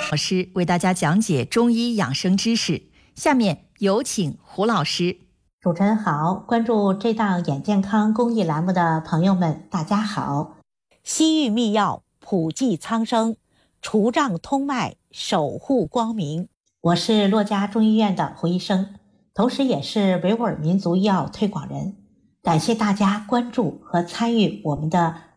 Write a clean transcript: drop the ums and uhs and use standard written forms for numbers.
老师为大家讲解中医养生知识。下面有请胡老师。 主持人好，关注这档眼健康公益栏目的朋友们，大家好。 西域秘药普济苍生，除障通脉，守护光明。 我是洛家中医院的胡医生，同时也是维吾尔民族医药推广人。感谢大家关注和参与我们的